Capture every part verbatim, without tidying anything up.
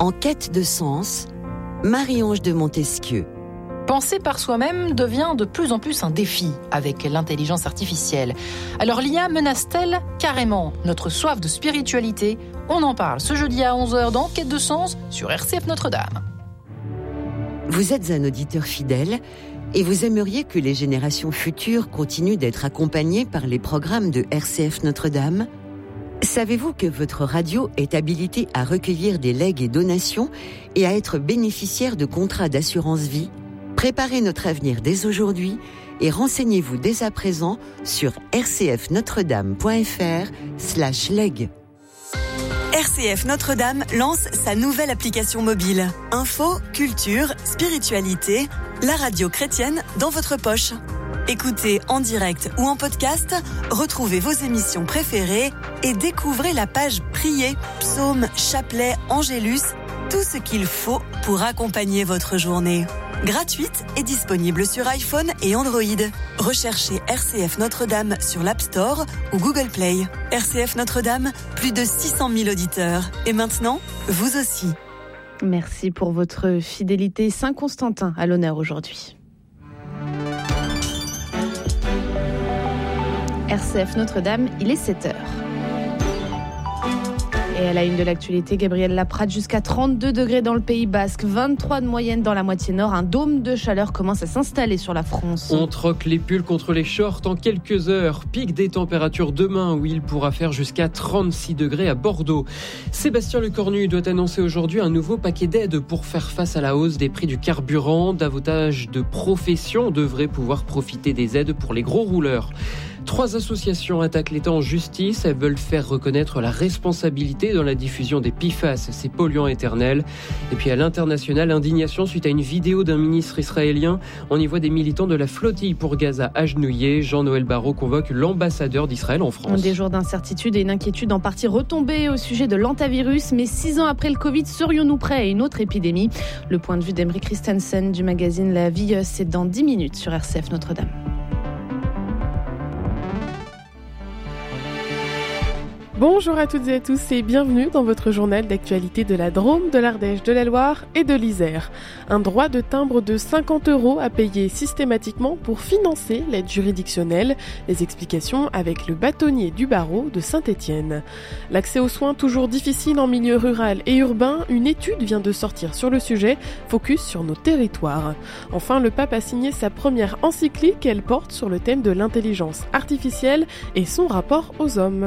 En quête de sens, Marie-Ange de Montesquieu. Penser par soi-même devient de plus en plus un défi avec l'intelligence artificielle. Alors l'I A menace-t-elle carrément notre soif de spiritualité ? On en parle ce jeudi à onze heures dans Quête de sens sur R C F Notre-Dame. Vous êtes un auditeur fidèle et vous aimeriez que les générations futures continuent d'être accompagnées par les programmes de R C F Notre-Dame ? Savez-vous que votre radio est habilitée à recueillir des legs et donations et à être bénéficiaire de contrats d'assurance vie ? Préparez notre avenir dès aujourd'hui et renseignez-vous dès à présent sur rcfnotredame.fr slash leg. R C F Notre-Dame lance sa nouvelle application mobile. Info, culture, spiritualité, la radio chrétienne dans votre poche. Écoutez en direct ou en podcast, retrouvez vos émissions préférées et découvrez la page Prier, psaumes, chapelets, angélus, tout ce qu'il faut pour accompagner votre journée. Gratuite et disponible sur iPhone et Android. Recherchez R C F Notre-Dame sur l'App Store ou Google Play. R C F Notre-Dame, plus de six cent mille auditeurs. Et maintenant, vous aussi. Merci pour votre fidélité. Saint-Constantin à l'honneur aujourd'hui. R C F Notre-Dame, il est sept heures. Et à la une de l'actualité, Gabriel Laprade, jusqu'à trente-deux degrés dans le Pays Basque, vingt-trois de moyenne dans la moitié nord. Un dôme de chaleur commence à s'installer sur la France. On troque les pulls contre les shorts en quelques heures. Pic des températures demain où il pourra faire jusqu'à trente-six degrés à Bordeaux. Sébastien Lecornu doit annoncer aujourd'hui un nouveau paquet d'aides pour faire face à la hausse des prix du carburant. Davantage de professions devraient pouvoir profiter des aides pour les gros rouleurs. Trois associations attaquent l'État en justice. Elles veulent faire reconnaître la responsabilité dans la diffusion des P F A S, ces polluants éternels. Et puis à l'international, indignation suite à une vidéo d'un ministre israélien. On y voit des militants de la flottille pour Gaza agenouillés. Jean-Noël Barrot convoque l'ambassadeur d'Israël en France. Des jours d'incertitude et une inquiétude en partie retombée au sujet de l'antavirus. Mais six ans après le Covid, serions-nous prêts à une autre épidémie ? Le point de vue d'Emery Christensen du magazine La Vie, c'est dans dix minutes sur R C F Notre-Dame. Bonjour à toutes et à tous et bienvenue dans votre journal d'actualité de la Drôme, de l'Ardèche, de la Loire et de l'Isère. Un droit de timbre de cinquante euros à payer systématiquement pour financer l'aide juridictionnelle. Les explications avec le bâtonnier du barreau de Saint-Étienne. L'accès aux soins toujours difficile en milieu rural et urbain. Une étude vient de sortir sur le sujet, focus sur nos territoires. Enfin, le pape a signé sa première encyclique. Elle porte sur le thème de l'intelligence artificielle et son rapport aux hommes.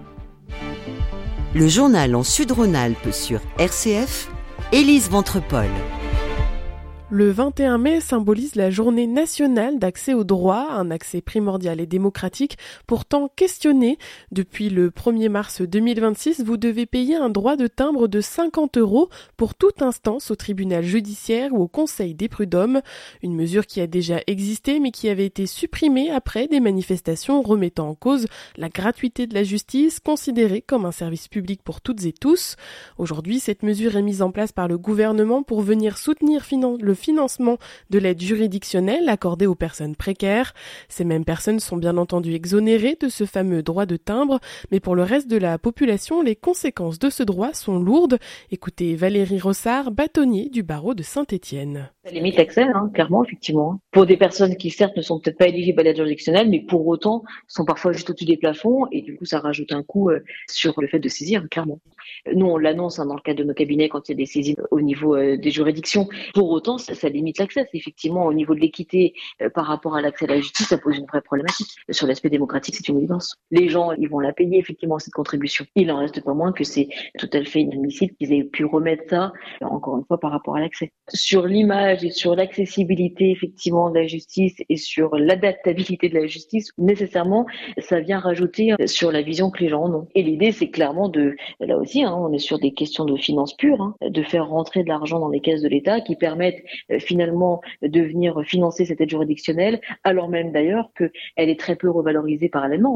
Le journal en Sud-Rhône-Alpes sur R C F, Élise Ventrepol. Le vingt et un mai symbolise la journée nationale d'accès au droit, un accès primordial et démocratique, pourtant questionné. Depuis le premier mars deux mille vingt-six, vous devez payer un droit de timbre de cinquante euros pour toute instance au tribunal judiciaire ou au conseil des prud'hommes. Une mesure qui a déjà existé mais qui avait été supprimée après des manifestations remettant en cause la gratuité de la justice, considérée comme un service public pour toutes et tous. Aujourd'hui, cette mesure est mise en place par le gouvernement pour venir soutenir finan- le financement de l'aide juridictionnelle accordée aux personnes précaires. Ces mêmes personnes sont bien entendu exonérées de ce fameux droit de timbre, mais pour le reste de la population, les conséquences de ce droit sont lourdes. Écoutez Valérie Rossard, bâtonnier du barreau de Saint-Étienne. Ça limite l'accès, hein, clairement, effectivement. Pour des personnes qui, certes, ne sont peut-être pas éligibles à l'aide juridictionnelle, mais pour autant, sont parfois juste au-dessus des plafonds, et du coup, ça rajoute un coût euh, sur le fait de saisir, clairement. Nous, on l'annonce hein, dans le cadre de nos cabinets quand il y a des saisies au niveau euh, des juridictions. Pour autant, ça, ça limite l'accès. C'est effectivement, au niveau de l'équité euh, par rapport à l'accès à la justice, ça pose une vraie problématique. Sur l'aspect démocratique, c'est une évidence. Les gens, ils vont la payer, effectivement, cette contribution. Il en reste pas moins que c'est tout à fait inadmissible qu'ils aient pu remettre ça, encore une fois, par rapport à l'accès. Sur l'image et sur l'accessibilité, effectivement, de la justice et sur l'adaptabilité de la justice, nécessairement, ça vient rajouter sur la vision que les gens en ont. Et l'idée, c'est clairement de, là aussi, hein, on est sur des questions de finances pures, hein, de faire rentrer de l'argent dans les caisses de l'État qui permettent euh, finalement de venir financer cette aide juridictionnelle, alors même d'ailleurs qu'elle est très peu revalorisée parallèlement, hein.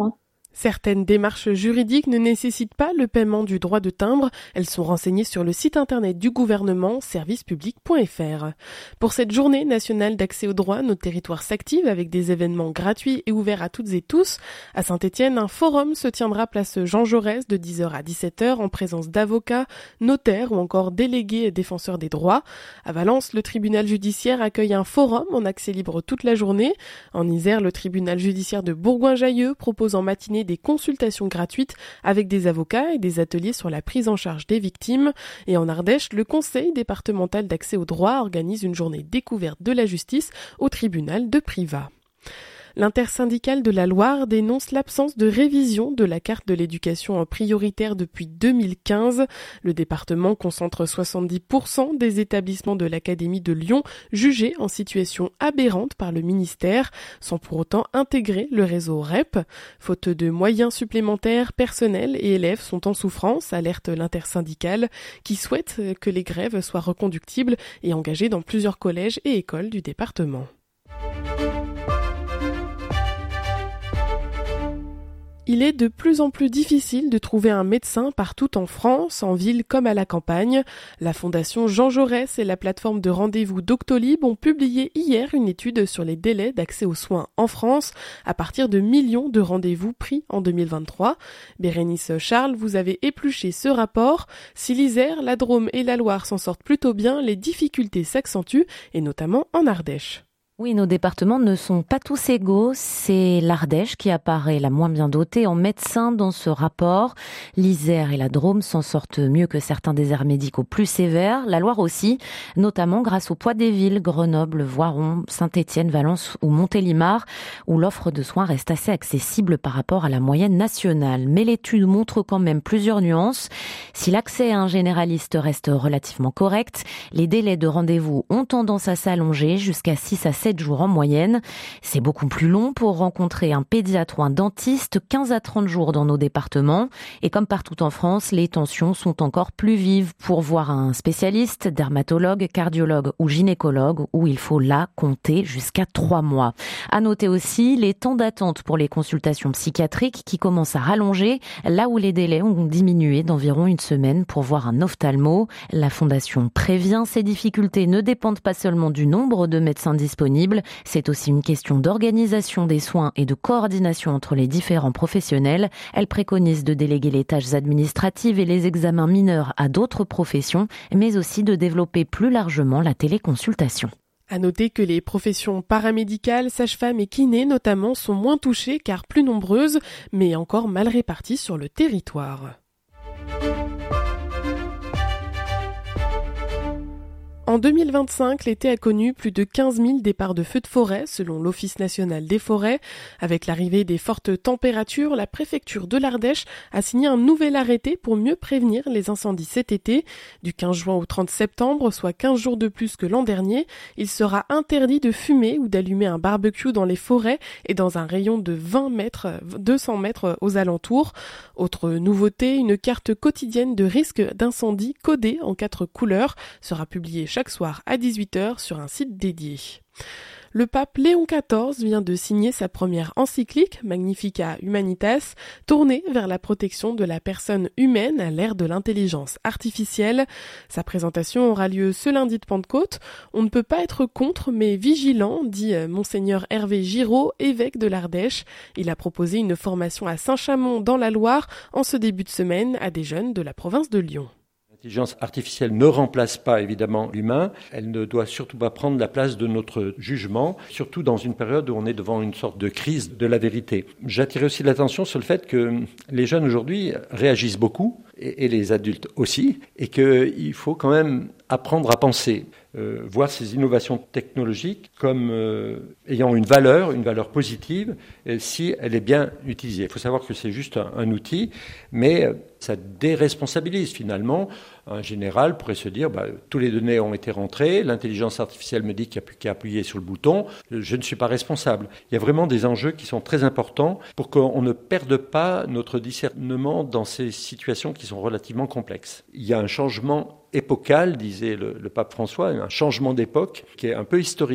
Certaines démarches juridiques ne nécessitent pas le paiement du droit de timbre. Elles sont renseignées sur le site internet du gouvernement, service public point f r. Pour cette journée nationale d'accès au droit, notre territoire s'active avec des événements gratuits et ouverts à toutes et tous. À Saint-Étienne, un forum se tiendra place Jean Jaurès de dix heures à dix-sept heures en présence d'avocats, notaires ou encore délégués et défenseurs des droits. À Valence, le tribunal judiciaire accueille un forum en accès libre toute la journée. En Isère, le tribunal judiciaire de Bourgoin-Jallieu propose en matinée des consultations gratuites avec des avocats et des ateliers sur la prise en charge des victimes. Et en Ardèche, le Conseil départemental d'accès au droit organise une journée découverte de la justice au tribunal de Privas. L'intersyndicale de la Loire dénonce l'absence de révision de la carte de l'éducation prioritaire depuis deux mille quinze. Le département concentre soixante-dix pour cent des établissements de l'Académie de Lyon jugés en situation aberrante par le ministère, sans pour autant intégrer le réseau R E P. Faute de moyens supplémentaires, personnels et élèves sont en souffrance, alerte l'intersyndicale, qui souhaite que les grèves soient reconductibles et engagées dans plusieurs collèges et écoles du département. Il est de plus en plus difficile de trouver un médecin partout en France, en ville comme à la campagne. La Fondation Jean Jaurès et la plateforme de rendez-vous Doctolib ont publié hier une étude sur les délais d'accès aux soins en France à partir de millions de rendez-vous pris en deux mille vingt-trois. Bérénice Charles, vous avez épluché ce rapport. Si l'Isère, la Drôme et la Loire s'en sortent plutôt bien, les difficultés s'accentuent, et notamment en Ardèche. Oui, nos départements ne sont pas tous égaux. C'est l'Ardèche qui apparaît la moins bien dotée en médecins dans ce rapport. L'Isère et la Drôme s'en sortent mieux que certains déserts médicaux plus sévères. La Loire aussi, notamment grâce au poids des villes, Grenoble, Voiron, Saint-Étienne, Valence ou Montélimar, où l'offre de soins reste assez accessible par rapport à la moyenne nationale. Mais l'étude montre quand même plusieurs nuances. Si l'accès à un généraliste reste relativement correct, les délais de rendez-vous ont tendance à s'allonger jusqu'à six à sept jours en moyenne. C'est beaucoup plus long pour rencontrer un pédiatre ou un dentiste, quinze à trente jours dans nos départements. Et comme partout en France, les tensions sont encore plus vives pour voir un spécialiste, dermatologue, cardiologue ou gynécologue, où il faut là compter jusqu'à trois mois. À noter aussi les temps d'attente pour les consultations psychiatriques qui commencent à rallonger, là où les délais ont diminué d'environ une semaine pour voir un ophtalmo. La Fondation prévient, ces difficultés ne dépendent pas seulement du nombre de médecins disponibles. C'est aussi une question d'organisation des soins et de coordination entre les différents professionnels. Elle préconise de déléguer les tâches administratives et les examens mineurs à d'autres professions, mais aussi de développer plus largement la téléconsultation. À noter que les professions paramédicales, sages-femmes et kinés notamment sont moins touchées car plus nombreuses, mais encore mal réparties sur le territoire. En deux mille vingt-cinq, l'été a connu plus de quinze mille départs de feux de forêt, selon l'Office national des forêts. Avec l'arrivée des fortes températures, la préfecture de l'Ardèche a signé un nouvel arrêté pour mieux prévenir les incendies cet été. Du quinze juin au trente septembre, soit quinze jours de plus que l'an dernier, il sera interdit de fumer ou d'allumer un barbecue dans les forêts et dans un rayon de vingt mètres, deux cents mètres aux alentours. Autre nouveauté, une carte quotidienne de risque d'incendie codée en quatre couleurs sera publiée chaque chaque soir à dix-huit heures sur un site dédié. Le pape Léon quatorze vient de signer sa première encyclique, Magnificat Humanitas, tournée vers la protection de la personne humaine à l'ère de l'intelligence artificielle. Sa présentation aura lieu ce lundi de Pentecôte. On ne peut pas être contre, mais vigilant, dit Monseigneur Hervé Giraud, évêque de l'Ardèche. Il a proposé une formation à Saint-Chamond dans la Loire en ce début de semaine à des jeunes de la province de Lyon. L'intelligence artificielle ne remplace pas évidemment l'humain, elle ne doit surtout pas prendre la place de notre jugement, surtout dans une période où on est devant une sorte de crise de la vérité. J'attire aussi l'attention sur le fait que les jeunes aujourd'hui réagissent beaucoup, et les adultes aussi, et qu'il faut quand même apprendre à penser, euh, voir ces innovations technologiques comme euh, ayant une valeur, une valeur positive, si elle est bien utilisée. Il faut savoir que c'est juste un, un outil, mais ça déresponsabilise finalement. Un général pourrait se dire, bah, tous les données ont été rentrées, l'intelligence artificielle me dit qu'il n'y a plus qu'à appuyer sur le bouton, je ne suis pas responsable. Il y a vraiment des enjeux qui sont très importants pour qu'on ne perde pas notre discernement dans ces situations qui sont relativement complexes. Il y a un changement épocal, disait le, le pape François, un changement d'époque qui est un peu historique.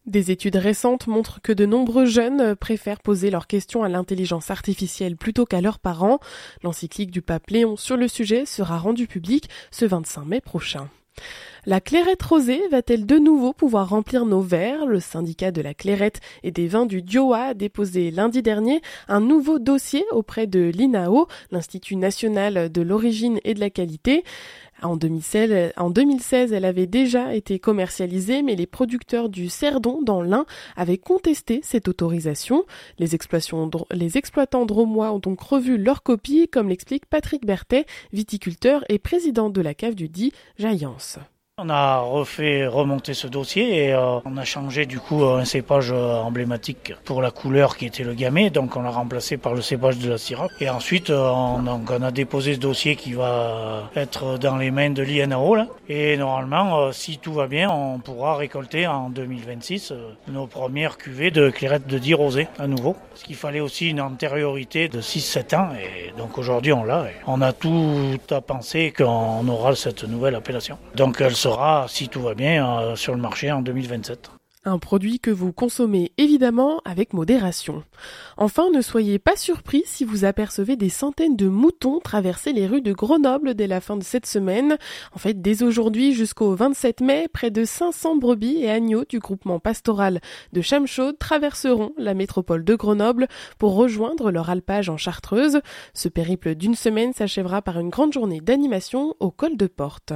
Des études récentes montrent que de nombreux jeunes préfèrent poser leurs questions à l'intelligence artificielle plutôt qu'à leurs parents. L'encyclique du pape Léon sur le sujet sera rendue publique ce vingt-cinq mai prochain. La Clairette rosée va-t-elle de nouveau pouvoir remplir nos verres ? Le syndicat de la Clairette et des vins du Diois a déposé lundi dernier un nouveau dossier auprès de l'I N A O, l'Institut national de l'origine et de la qualité. En deux mille seize, en deux mille seize, elle avait déjà été commercialisée, mais les producteurs du Cerdon dans l'Ain avaient contesté cette autorisation. Les, les exploitants drômois ont donc revu leur copie, comme l'explique Patrick Berthet, viticulteur et président de la cave du dit Jaillance. On a refait remonter ce dossier et euh, on a changé du coup un cépage emblématique pour la couleur qui était le gamay, donc on l'a remplacé par le cépage de la Syrah. Et ensuite euh, on, donc, on a déposé ce dossier qui va être dans les mains de l'I N A O là. Et normalement, euh, si tout va bien, on pourra récolter en deux mille vingt-six euh, nos premières cuvées de clairette de Die rosée à nouveau. Parce qu'il fallait aussi une antériorité de six sept ans et donc aujourd'hui on l'a. On a tout à penser qu'on aura cette nouvelle appellation. Donc elle sera, si tout va bien, euh, sur le marché en deux mille vingt-sept. Un produit que vous consommez évidemment avec modération. Enfin, ne soyez pas surpris si vous apercevez des centaines de moutons traverser les rues de Grenoble dès la fin de cette semaine. En fait, dès aujourd'hui jusqu'au vingt-sept mai, près de cinq cents brebis et agneaux du groupement pastoral de Chamechaude traverseront la métropole de Grenoble pour rejoindre leur alpage en Chartreuse. Ce périple d'une semaine s'achèvera par une grande journée d'animation au col de Porte.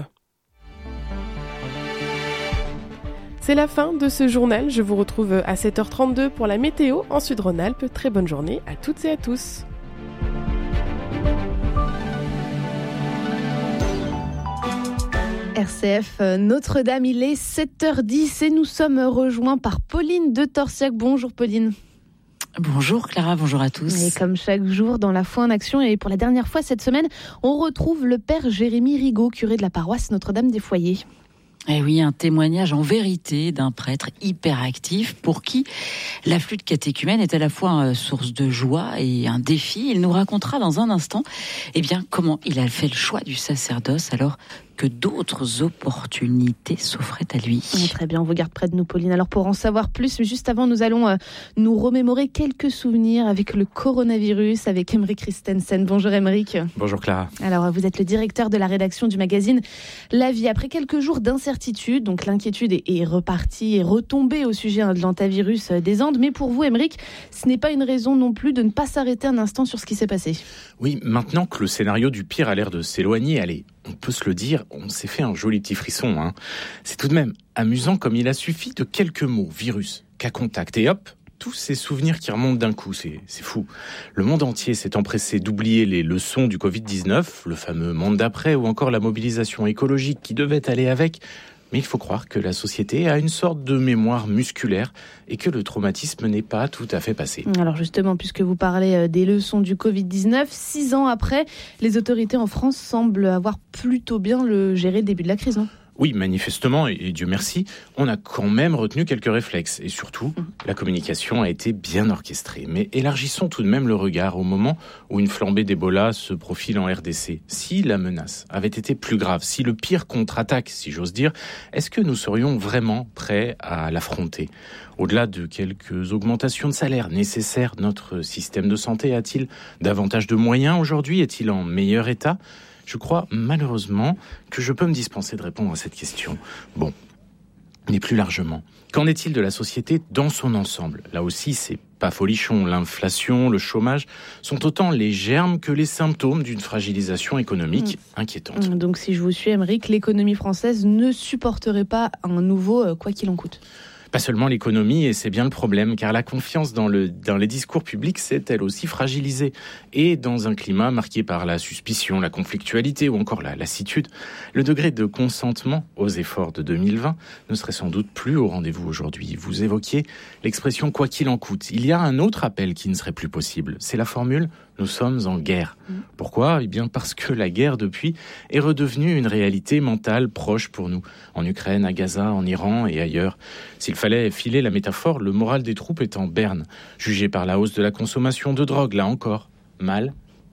C'est la fin de ce journal. Je vous retrouve à sept heures trente-deux pour la météo en Sud-Rhône-Alpes. Très bonne journée à toutes et à tous. R C F Notre-Dame, il est sept heures dix et nous sommes rejoints par Pauline de Torsiac. Bonjour Pauline. Bonjour Clara, bonjour à tous. Et comme chaque jour dans la foi en action, et pour la dernière fois cette semaine, on retrouve le père Jérémy Rigaud, curé de la paroisse Notre-Dame des Foyers. Eh oui, un témoignage en vérité d'un prêtre hyper actif pour qui la flûte catéchumène est à la fois source de joie et un défi. Il nous racontera dans un instant eh bien, comment il a fait le choix du sacerdoce alors que d'autres opportunités s'offraient à lui. Très bien, on vous garde près de nous, Pauline. Alors pour en savoir plus, mais juste avant, nous allons euh, nous remémorer quelques souvenirs avec le coronavirus, avec Aymeric Christensen. Bonjour Aymeric. Bonjour Clara. Alors vous êtes le directeur de la rédaction du magazine La Vie. Après quelques jours d'incertitude, donc l'inquiétude est, est repartie et retombée au sujet hein, de l'antavirus des Andes. Mais pour vous, Aymeric, ce n'est pas une raison non plus de ne pas s'arrêter un instant sur ce qui s'est passé. Oui, maintenant que le scénario du pire a l'air de s'éloigner, allez, on peut se le dire, on s'est fait un joli petit frisson. Hein. C'est tout de même amusant comme il a suffi de quelques mots, virus, cas contact, et hop, tous ces souvenirs qui remontent d'un coup, c'est, c'est fou. Le monde entier s'est empressé d'oublier les leçons du covid dix-neuf, le fameux monde d'après, ou encore la mobilisation écologique qui devait aller avec. Mais il faut croire que la société a une sorte de mémoire musculaire et que le traumatisme n'est pas tout à fait passé. Alors justement, puisque vous parlez des leçons du covid dix-neuf, six ans après, les autorités en France semblent avoir plutôt bien le géré le début de la crise, non ? Oui, manifestement, et Dieu merci, on a quand même retenu quelques réflexes. Et surtout, mmh. la communication a été bien orchestrée. Mais élargissons tout de même le regard au moment où une flambée d'Ebola se profile en R D C. Si la menace avait été plus grave, si le pire contre-attaque, si j'ose dire, est-ce que nous serions vraiment prêts à l'affronter ? Au-delà de quelques augmentations de salaire nécessaires, notre système de santé a-t-il davantage de moyens aujourd'hui ? Est-il en meilleur état ? Je crois malheureusement que je peux me dispenser de répondre à cette question. Bon, mais plus largement, qu'en est-il de la société dans son ensemble ? Là aussi, c'est pas folichon. L'inflation, le chômage sont autant les germes que les symptômes d'une fragilisation économique mmh. inquiétante. Donc si je vous suis, Aymeric, l'économie française ne supporterait pas un nouveau quoi qu'il en coûte. Pas seulement l'économie, et c'est bien le problème, car la confiance dans, le, dans les discours publics s'est elle aussi fragilisée. Et dans un climat marqué par la suspicion, la conflictualité ou encore la lassitude, le degré de consentement aux efforts de deux mille vingt ne serait sans doute plus au rendez-vous aujourd'hui. Vous évoquiez l'expression « quoi qu'il en coûte ». Il y a un autre appel qui ne serait plus possible, c'est la formule « nous sommes en guerre ». Pourquoi ? Eh bien parce que la guerre, depuis, est redevenue une réalité mentale proche pour nous, en Ukraine, à Gaza, en Iran et ailleurs. S'il fallait filer la métaphore, le moral des troupes est en berne, jugé par la hausse de la consommation de drogue, là encore, mal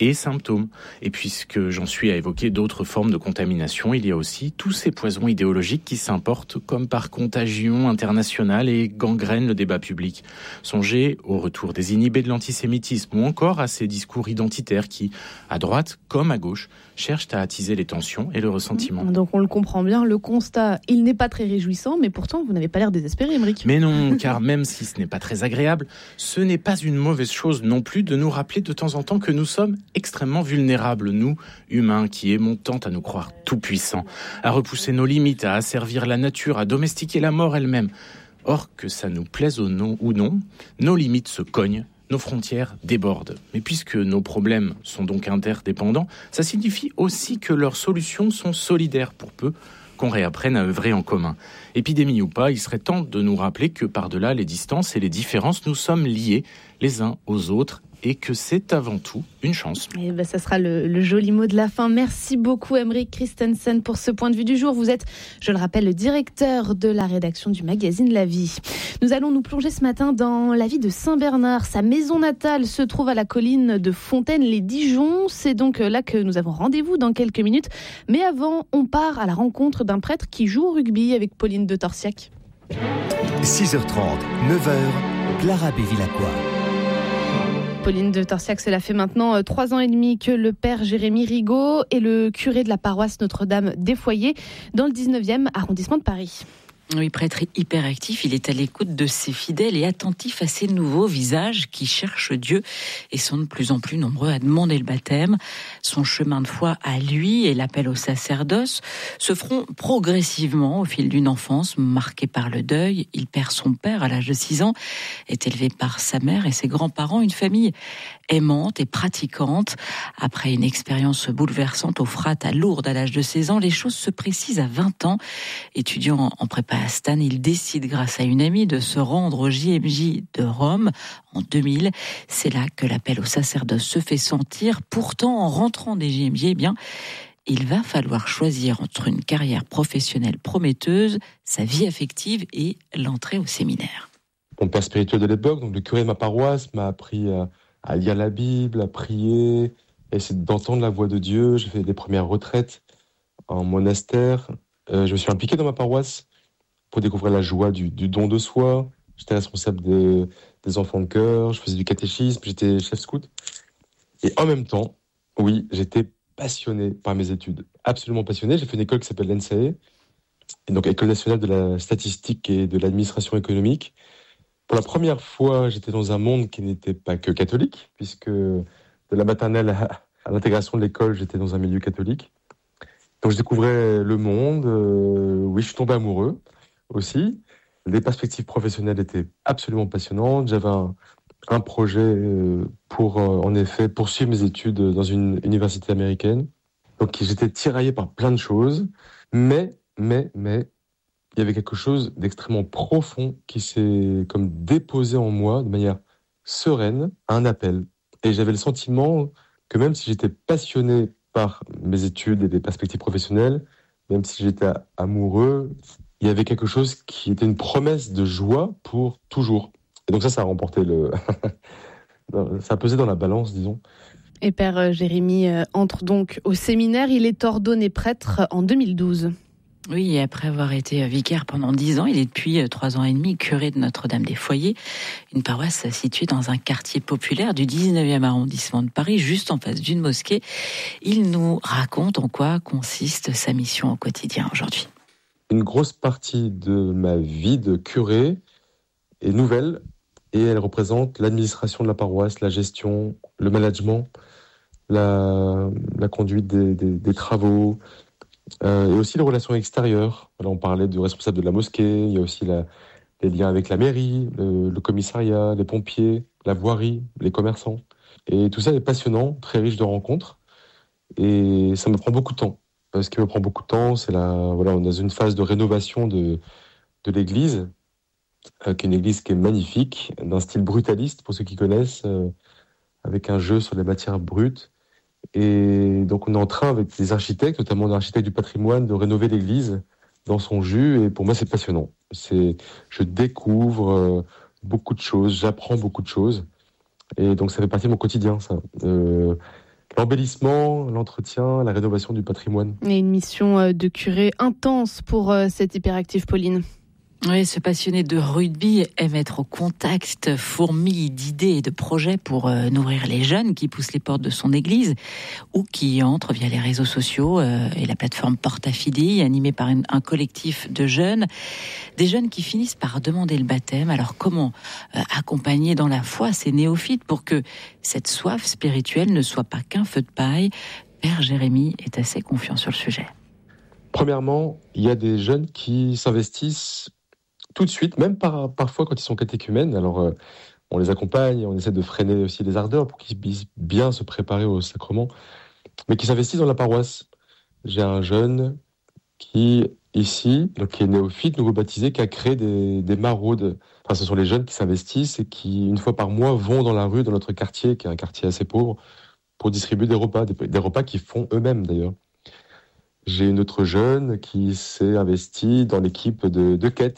et symptômes. Et puisque j'en suis à évoquer d'autres formes de contamination, il y a aussi tous ces poisons idéologiques qui s'importent comme par contagion internationale et gangrènent le débat public. Songez au retour des inhibés de l'antisémitisme ou encore à ces discours identitaires qui, à droite comme à gauche, cherchent à attiser les tensions et le ressentiment. Donc on le comprend bien, le constat, il n'est pas très réjouissant, mais pourtant vous n'avez pas l'air désespéré, Émeric. Mais non, car même si ce n'est pas très agréable, ce n'est pas une mauvaise chose non plus de nous rappeler de temps en temps que nous sommes extrêmement vulnérables, nous, humains, qui aimons tant à nous croire tout-puissants, à repousser nos limites, à asservir la nature, à domestiquer la mort elle-même. Or, que ça nous plaise ou non, ou non, nos limites se cognent, nos frontières débordent. Mais puisque nos problèmes sont donc interdépendants, ça signifie aussi que leurs solutions sont solidaires pour peu qu'on réapprenne à œuvrer en commun. Épidémie ou pas, il serait temps de nous rappeler que par-delà les distances et les différences, nous sommes liés les uns aux autres et que c'est avant tout une chance. Et ben, ça sera le, le joli mot de la fin. Merci beaucoup, Émeric Christensen, pour ce point de vue du jour. Vous êtes, je le rappelle, le directeur de la rédaction du magazine La Vie. Nous allons nous plonger ce matin dans la vie de Saint-Bernard. Sa maison natale se trouve à la colline de Fontaine-les-Dijon. C'est donc là que nous avons rendez-vous dans quelques minutes. Mais avant, on part à la rencontre d'un prêtre qui joue au rugby avec Pauline de Torsiac. six heures trente, neuf heures, Clara Bévilacqua. Pauline de Torsiac, cela fait maintenant trois ans et demi que le père Jérémy Rigaud est le curé de la paroisse Notre-Dame des Foyers dans le dix-neuvième arrondissement de Paris. Oui, prêtre hyperactif, il est à l'écoute de ses fidèles et attentif à ces nouveaux visages qui cherchent Dieu et sont de plus en plus nombreux à demander le baptême. Son chemin de foi à lui et l'appel au sacerdoce se feront progressivement au fil d'une enfance marquée par le deuil. Il perd son père à l'âge de six ans, est élevé par sa mère et ses grands-parents, une famille aimante et pratiquante. Après une expérience bouleversante au Frat à Lourdes à l'âge de seize ans, les choses se précisent à vingt ans. Étudiant en prépa à Stan, il décide grâce à une amie de se rendre au J M J de Rome en deux mille. C'est là que l'appel au sacerdoce se fait sentir. Pourtant, en rentrant des J M J, eh bien, il va falloir choisir entre une carrière professionnelle prometteuse, sa vie affective et l'entrée au séminaire. Mon père spirituel de l'époque, donc le curé de ma paroisse, m'a appris à, à lire la Bible, à prier, à essayer d'entendre la voix de Dieu. J'ai fait des premières retraites en monastère. Euh, je me suis impliqué dans ma paroisse pour découvrir la joie du, du don de soi. J'étais responsable de, des enfants de chœur, je faisais du catéchisme, j'étais chef scout. Et en même temps, oui, j'étais passionné par mes études, absolument passionné. J'ai fait une école qui s'appelle l'E N S A E, et donc École nationale de la statistique et de l'administration économique. Pour la première fois, j'étais dans un monde qui n'était pas que catholique, puisque de la maternelle à, à l'intégration de l'école, j'étais dans un milieu catholique. Donc je découvrais le monde, euh, oui, je suis tombé amoureux aussi. Les perspectives professionnelles étaient absolument passionnantes. J'avais un, un projet pour, en effet, poursuivre mes études dans une université américaine. Donc j'étais tiraillé par plein de choses, mais, mais, mais, il y avait quelque chose d'extrêmement profond qui s'est comme déposé en moi de manière sereine, un appel. Et j'avais le sentiment que même si j'étais passionné par mes études et des perspectives professionnelles, même si j'étais amoureux, il y avait quelque chose qui était une promesse de joie pour toujours. Et donc ça, ça a remporté le... ça a pesé dans la balance, disons. Et Père Jérémy entre donc au séminaire. Il est ordonné prêtre en deux mille douze. Oui, et après avoir été vicaire pendant dix ans, il est depuis trois ans et demi curé de Notre-Dame des Foyers, une paroisse située dans un quartier populaire du dix-neuvième arrondissement de Paris, juste en face d'une mosquée. Il nous raconte en quoi consiste sa mission au quotidien aujourd'hui. Une grosse partie de ma vie de curé est nouvelle et elle représente l'administration de la paroisse, la gestion, le management, la, la conduite des, des, des travaux, euh, et aussi les relations extérieures. Là, on parlait du responsable de la mosquée, il y a aussi la, les liens avec la mairie, le, le commissariat, les pompiers, la voirie, les commerçants. Et tout ça est passionnant, très riche de rencontres et ça me prend beaucoup de temps. Ce qui me prend beaucoup de temps, c'est la, voilà, on est dans une phase de rénovation de, de l'église, euh, qui est une église qui est magnifique, d'un style brutaliste, pour ceux qui connaissent, euh, avec un jeu sur les matières brutes. Et donc on est en train, avec des architectes, notamment l'architecte du patrimoine, de rénover l'église dans son jus. Et pour moi, c'est passionnant. C'est, je découvre euh, beaucoup de choses, j'apprends beaucoup de choses. Et donc ça fait partie de mon quotidien, ça. Euh, l'embellissement, l'entretien, la rénovation du patrimoine. Et une mission de curé intense pour cette hyperactive Pauline. Oui, ce passionné de rugby aime être au contact, fourmille d'idées et de projets pour euh, nourrir les jeunes qui poussent les portes de son église ou qui entrent via les réseaux sociaux euh, et la plateforme Porta Fidei, animée par une, un collectif de jeunes. Des jeunes qui finissent par demander le baptême. Alors comment euh, accompagner dans la foi ces néophytes pour que cette soif spirituelle ne soit pas qu'un feu de paille? Père Jérémy est assez confiant sur le sujet. Premièrement, il y a des jeunes qui s'investissent tout de suite, même par, parfois quand ils sont catéchumènes. Alors, euh, on les accompagne, on essaie de freiner aussi les ardeurs pour qu'ils puissent bien se préparer au sacrement, mais qui s'investissent dans la paroisse. J'ai un jeune qui, ici, donc qui est néophyte, nouveau baptisé, qui a créé des, des maraudes. Enfin, ce sont les jeunes qui s'investissent et qui, une fois par mois, vont dans la rue, dans notre quartier, qui est un quartier assez pauvre, pour distribuer des repas, des, des repas qu'ils font eux-mêmes d'ailleurs. J'ai une autre jeune qui s'est investie dans l'équipe de, de quête.